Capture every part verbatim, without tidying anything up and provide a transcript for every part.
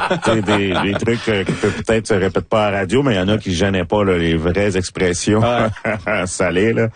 des, des, des trucs euh, qui peuvent peut-être se répètent pas à la radio, mais il y en a qui gênaient pas là, les vraies expressions ouais. salées. Là.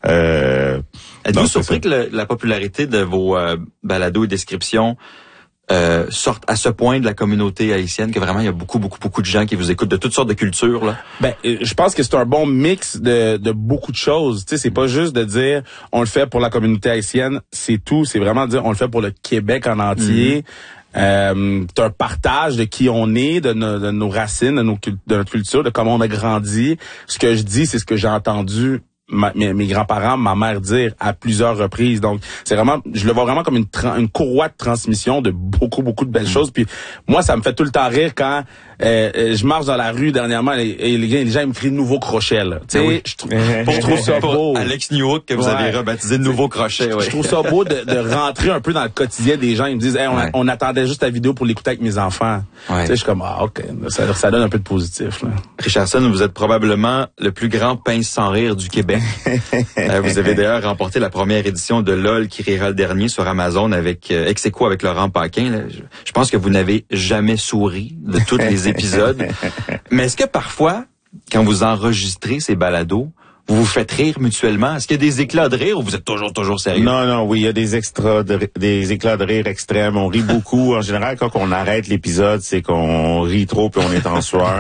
Euh, Êtes-vous surpris que le, la popularité de vos euh, balados et descriptions euh, sorte à ce point de la communauté haïtienne, que vraiment il y a beaucoup, beaucoup, beaucoup de gens qui vous écoutent de toutes sortes de cultures, là? Ben, je pense que c'est un bon mix de, de beaucoup de choses. Tu sais, c'est pas juste de dire on le fait pour la communauté haïtienne, c'est tout. C'est vraiment de dire on le fait pour le Québec en entier. Mm-hmm. Euh, c'est un partage de qui on est, de, no, de nos racines, de, nos, de notre culture, de comment on a grandi. Ce que je dis, c'est ce que j'ai entendu Ma, mes, mes grands-parents, ma mère dire à plusieurs reprises. Donc, c'est vraiment, je le vois vraiment comme une, tra- une courroie de transmission de beaucoup, beaucoup de belles mmh. choses. Puis moi, ça me fait tout le temps rire quand euh, je marche dans la rue dernièrement et, et les, les gens ils me crient nouveau crochet. Là. Tu sais, oui. je, trou- je trouve ça beau. Alex Newhook que vous ouais. avez rebaptisé nouveau crochet. Je, ouais. je trouve ça beau de, de rentrer un peu dans le quotidien des gens. Ils me disent, hey, on, ouais. on attendait juste la vidéo pour l'écouter avec mes enfants. Ouais. Tu sais, je suis comme, ah ok, ça, ça donne un peu de positif. Là. Richardson, vous êtes probablement le plus grand pince sans rire du Québec. euh, vous avez d'ailleurs remporté la première édition de LOL qui rira le dernier sur Amazon avec euh, ex aequo avec Laurent Paquin. Là. Je, je pense que vous n'avez jamais souri de tous les épisodes. Mais est-ce que parfois, quand vous enregistrez ces balados, vous vous faites rire mutuellement? Est-ce qu'il y a des éclats de rire ou vous êtes toujours, toujours sérieux? Non, non, oui, il y a des extras, de, des éclats de rire extrêmes. On rit beaucoup. En général, quand on arrête l'épisode, c'est qu'on rit trop puis on est en sueur.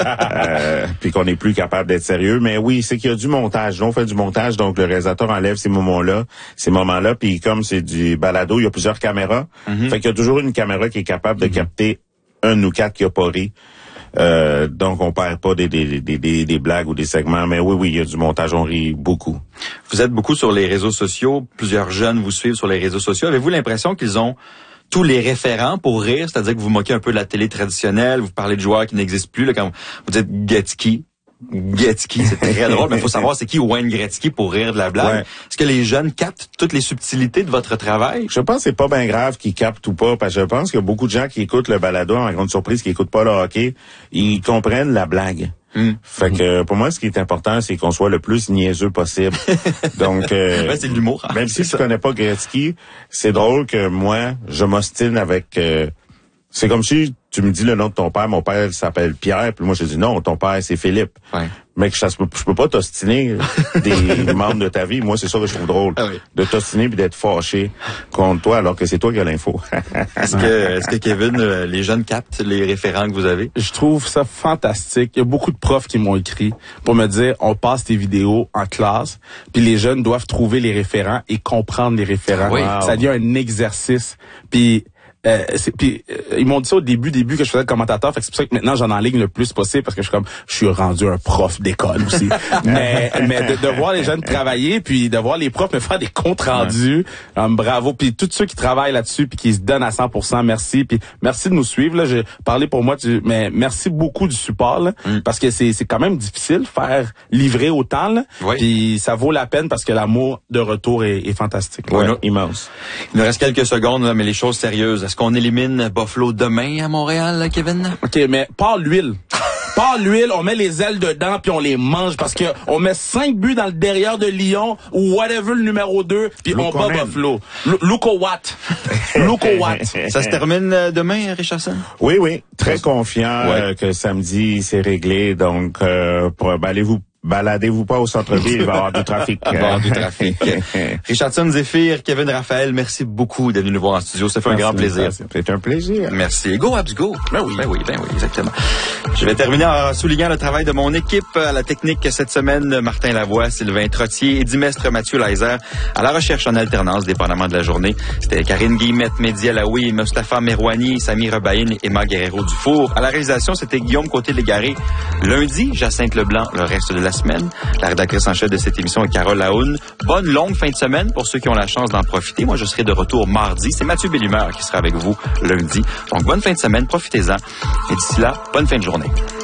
euh, puis qu'on n'est plus capable d'être sérieux. Mais oui, c'est qu'il y a du montage. Nous, on fait du montage, donc le réalisateur enlève ces moments-là, ces moments-là. Puis comme c'est du balado, il y a plusieurs caméras. Mm-hmm. Fait qu'il y a toujours une caméra qui est capable de mm-hmm. capter un ou quatre qui a pas ri. Euh, donc on perd pas des, des, des, des, des blagues ou des segments, mais oui, oui, il y a du montage, on rit beaucoup. Vous êtes beaucoup sur les réseaux sociaux, plusieurs jeunes vous suivent sur les réseaux sociaux. Avez-vous l'impression qu'ils ont tous les référents pour rire, c'est-à-dire que vous moquez un peu de la télé traditionnelle, vous parlez de joueurs qui n'existent plus, là, quand vous dites Gretzky, Gretzky, c'est très drôle, mais il faut savoir c'est qui Wayne Gretzky pour rire de la blague. Ouais. Est-ce que les jeunes captent toutes les subtilités de votre travail? Je pense que c'est pas bien grave qu'ils captent ou pas, parce que je pense qu'il y a beaucoup de gens qui écoutent le balado, en grande surprise, qui écoutent pas le hockey, ils comprennent la blague. Mm. Fait que pour moi, ce qui est important, c'est qu'on soit le plus niaiseux possible. Donc, euh, ouais, c'est de l'humour. Même si tu connais pas Gretzky, c'est drôle que moi, je m'ostine avec. Euh, c'est comme si tu me dis le nom de ton père, mon père s'appelle Pierre, puis moi je dis non, ton père c'est Philippe. Ouais. Mais que ça, je peux pas t'ostiner des membres de ta vie. Moi, c'est ça que je trouve drôle. Ah oui. De t'ostiner puis d'être fâché contre toi alors que c'est toi qui as l'info. Est-ce que, est-ce que Kevin, les jeunes captent les référents que vous avez? Je trouve ça fantastique. Il y a beaucoup de profs qui m'ont écrit pour me dire, on passe tes vidéos en classe, puis les jeunes doivent trouver les référents et comprendre les référents. Oui. Wow. Ça devient un exercice. Puis Euh, c'est, puis euh, ils m'ont dit ça au début, début que je faisais le commentateur, fait que c'est pour ça que maintenant j'en enligne le plus possible parce que je suis comme, je suis rendu un prof d'école aussi. mais mais de, de voir les jeunes travailler, puis de voir les profs me faire des comptes rendus, ouais. um, bravo. Puis tous ceux qui travaillent là-dessus, puis qui se donnent à cent pour cent, merci. Puis merci de nous suivre. Là, j'ai parlé pour moi, tu, mais merci beaucoup du support, là, mm. parce que c'est c'est quand même difficile faire livrer autant. Là, oui. Puis ça vaut la peine parce que l'amour de retour est, est fantastique. Ouais, ouais. Immense. Il nous reste quelques secondes, là, mais les choses sérieuses. Est-ce qu'on élimine Buffalo demain à Montréal, là, Kevin? OK, mais pas l'huile. Pas l'huile, on met les ailes dedans puis on les mange parce que on met cinq buts dans le derrière de Lyon ou whatever le numéro deux puis on bat Buffalo. Look au Watt. Look au Watt. Ça se termine demain, Richardson? Oui, oui. Très confiant ouais. euh, que samedi, c'est réglé. Donc, euh, pour, ben, allez-vous baladez-vous pas au centre-ville, il va y avoir du trafic. Il va y avoir du trafic. Richardson Zéphyr, Kevin Raphaël, merci beaucoup d'être venu nous voir en studio. Ça fait merci, un grand plaisir. C'est un plaisir. Merci. Go, Abs, go. Ben oui, ben oui, ben oui, exactement. Je vais terminer en soulignant le travail de mon équipe à la technique cette semaine. Martin Lavoie, Sylvain Trottier et Dimestre Mathieu Leiser à la recherche en alternance, dépendamment de la journée. C'était Karine Guillemette, Mehdi Alaoui, Mustapha Merouani, Sami Rebaïn et Emma Guerrero-Dufour. À la réalisation, c'était Guillaume Côté-Légaré. Lundi, Jacinthe Leblanc, le reste de la semaine. La rédactrice en chef de cette émission est Carole Laoune. Bonne longue fin de semaine pour ceux qui ont la chance d'en profiter. Moi, je serai de retour mardi. C'est Mathieu Bellumeur qui sera avec vous lundi. Donc, bonne fin de semaine. Profitez-en. Et d'ici là, bonne fin de journée.